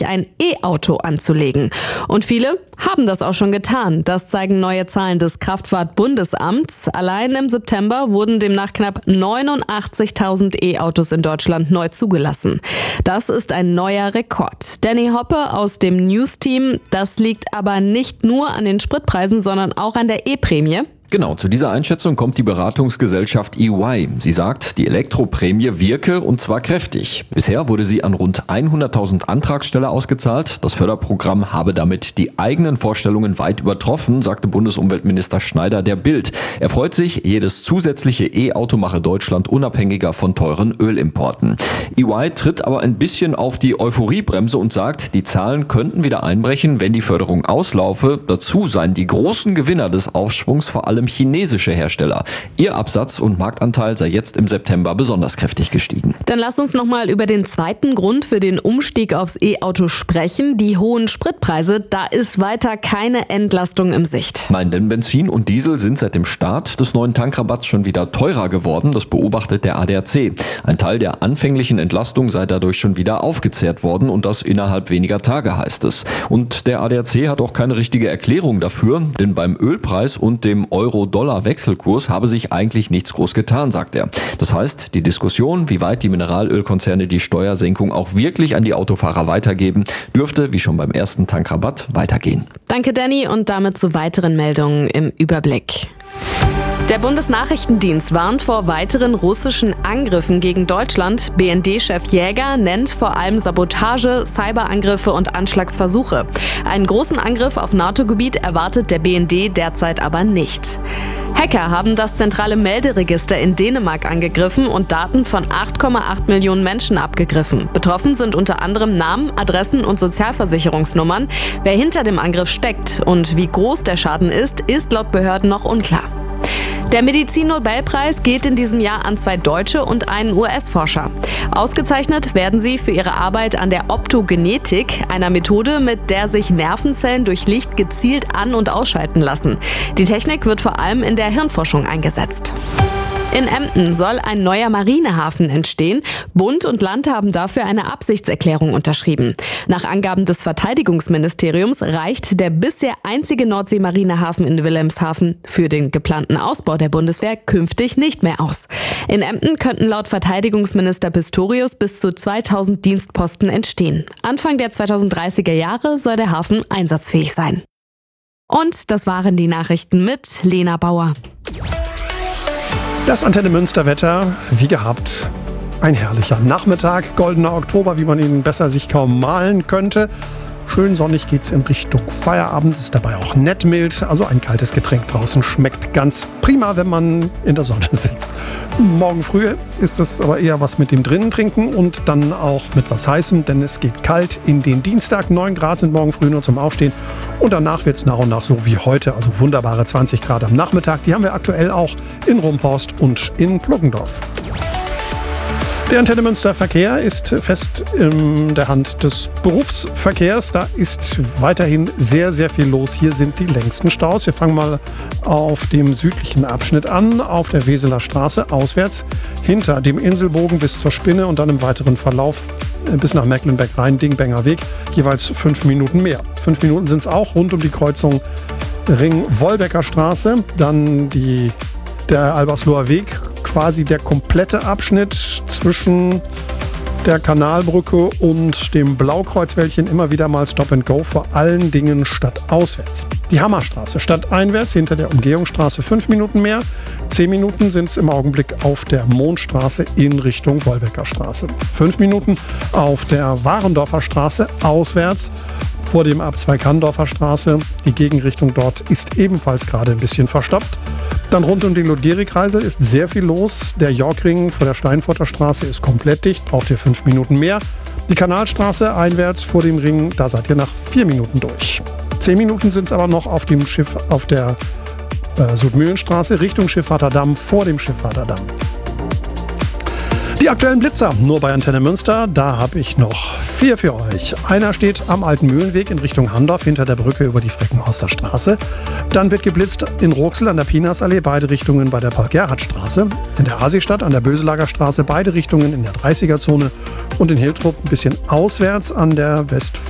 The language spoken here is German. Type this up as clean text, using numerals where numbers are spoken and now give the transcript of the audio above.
sich ein E-Auto anzulegen. Und viele haben das auch schon getan. Das zeigen neue Zahlen des Kraftfahrt-Bundesamts. Allein im September wurden demnach knapp 89.000 E-Autos in Deutschland neu zugelassen. Das ist ein neuer Rekord. Danny Hoppe aus dem News-Team. Das liegt aber nicht nur an den Spritpreisen, sondern auch an der E-Prämie. Genau, zu dieser Einschätzung kommt die Beratungsgesellschaft EY. Sie sagt, die Elektroprämie wirke und zwar kräftig. Bisher wurde sie an rund 100.000 Antragsteller ausgezahlt. Das Förderprogramm habe damit die eigenen Vorstellungen weit übertroffen, sagte Bundesumweltminister Schneider der Bild. Er freut sich, jedes zusätzliche E-Auto mache Deutschland unabhängiger von teuren Ölimporten. EY tritt aber ein bisschen auf die Euphoriebremse und sagt, die Zahlen könnten wieder einbrechen, wenn die Förderung auslaufe. Dazu seien die großen Gewinner des Aufschwungs vor allem chinesische Hersteller. Ihr Absatz und Marktanteil sei jetzt im September besonders kräftig gestiegen. Dann lass uns nochmal über den zweiten Grund für den Umstieg aufs E-Auto sprechen. Die hohen Spritpreise, da ist weiter keine Entlastung in Sicht. Nein, denn Benzin und Diesel sind seit dem Start des neuen Tankrabatts schon wieder teurer geworden. Das beobachtet der ADAC. Ein Teil der anfänglichen Entlastung sei dadurch schon wieder aufgezehrt worden und das innerhalb weniger Tage, heißt es. Und der ADAC hat auch keine richtige Erklärung dafür, denn beim Ölpreis und dem Euro-Dollar-Wechselkurs habe sich eigentlich nichts groß getan, sagt er. Das heißt, die Diskussion, wie weit die Mineralölkonzerne die Steuersenkung auch wirklich an die Autofahrer weitergeben, dürfte, wie schon beim ersten Tankrabatt, weitergehen. Danke, Danny, und damit zu weiteren Meldungen im Überblick. Der Bundesnachrichtendienst warnt vor weiteren russischen Angriffen gegen Deutschland. BND-Chef Jäger nennt vor allem Sabotage, Cyberangriffe und Anschlagsversuche. Einen großen Angriff auf NATO-Gebiet erwartet der BND derzeit aber nicht. Hacker haben das zentrale Melderegister in Dänemark angegriffen und Daten von 8,8 Millionen Menschen abgegriffen. Betroffen sind unter anderem Namen, Adressen und Sozialversicherungsnummern. Wer hinter dem Angriff steckt und wie groß der Schaden ist laut Behörden noch unklar. Der Medizin-Nobelpreis geht in diesem Jahr an 2 Deutsche und einen US-Forscher. Ausgezeichnet werden sie für ihre Arbeit an der Optogenetik, einer Methode, mit der sich Nervenzellen durch Licht gezielt an- und ausschalten lassen. Die Technik wird vor allem in der Hirnforschung eingesetzt. In Emden soll ein neuer Marinehafen entstehen. Bund und Land haben dafür eine Absichtserklärung unterschrieben. Nach Angaben des Verteidigungsministeriums reicht der bisher einzige Nordsee-Marinehafen in Wilhelmshaven für den geplanten Ausbau der Bundeswehr künftig nicht mehr aus. In Emden könnten laut Verteidigungsminister Pistorius bis zu 2000 Dienstposten entstehen. Anfang der 2030er Jahre soll der Hafen einsatzfähig sein. Und das waren die Nachrichten mit Lena Bauer. Das Antenne Münster-Wetter, wie gehabt, ein herrlicher Nachmittag, goldener Oktober, wie man ihn besser sich kaum malen könnte. Schön sonnig geht's in Richtung Feierabend, ist dabei auch nett mild, also ein kaltes Getränk draußen schmeckt ganz prima, wenn man in der Sonne sitzt. Morgen früh ist es aber eher was mit dem drinnen trinken und dann auch mit was Heißem, denn es geht kalt in den Dienstag. 9 Grad sind morgen früh nur zum Aufstehen und danach wird's nach und nach so wie heute, also wunderbare 20 Grad am Nachmittag. Die haben wir aktuell auch in Rumphorst und in Pluggendorf. Der Antenne Münster Verkehr ist fest in der Hand des Berufsverkehrs. Da ist weiterhin sehr, sehr viel los. Hier sind die längsten Staus. Wir fangen mal auf dem südlichen Abschnitt an, auf der Weseler Straße auswärts, hinter dem Inselbogen bis zur Spinne und dann im weiteren Verlauf bis nach Mecklenberg-Rhein, Dingbenger Weg, jeweils 5 Minuten mehr. 5 Minuten sind es auch rund um die Kreuzung Ring-Wolbecker Straße, dann der Albersloher Weg, quasi der komplette Abschnitt zwischen der Kanalbrücke und dem Blaukreuzwäldchen, immer wieder mal Stop and Go, vor allen Dingen stadtauswärts. Die Hammerstraße stadteinwärts, hinter der Umgehungsstraße 5 Minuten mehr. 10 Minuten sind es im Augenblick auf der Mondstraße in Richtung Wolbecker Straße. 5 Minuten auf der Warendorfer Straße auswärts vor dem Abzweig Handorfer Straße. Die Gegenrichtung dort ist ebenfalls gerade ein bisschen verstopft. Dann rund um den Loderi-Kreisel ist sehr viel los. Der Yorkring vor der Steinfurter Straße ist komplett dicht, braucht ihr 5 Minuten mehr. Die Kanalstraße einwärts vor dem Ring, da seid ihr nach 4 Minuten durch. 10 Minuten sind es aber noch auf dem Schiff auf der Südmühlenstraße Richtung Schiffvaterdamm vor dem Schiffvaterdamm. Die aktuellen Blitzer nur bei Antenne Münster, da habe ich noch 4 für euch. Einer steht am Alten Mühlenweg in Richtung Handorf hinter der Brücke über die Freckenhorster Straße. Dann wird geblitzt in Roxel an der Pinasallee, beide Richtungen bei der Paul-Gerhardt-Straße. In der Asistadt an der Böselager Straße, beide Richtungen in der 30er-Zone. Und in Hiltrup ein bisschen auswärts an der